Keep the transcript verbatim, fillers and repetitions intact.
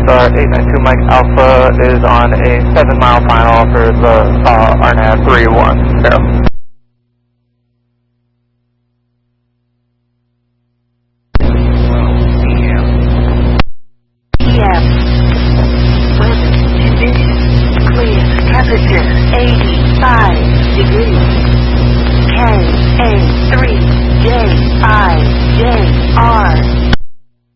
uh, eight nine two Mike Alpha is on a seven mile final for the uh, R N A V three one zero. P M. Weather conditions clear. Temperature eighty-five degrees. K A three J I J R.